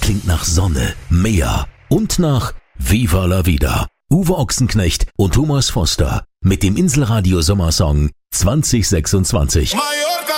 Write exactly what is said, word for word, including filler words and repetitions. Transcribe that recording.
klingt nach Sonne, Meer und nach Viva la Vida. Uwe Ochsenknecht und Thomas Foster mit dem Inselradio Sommersong zwanzig sechsundzwanzig.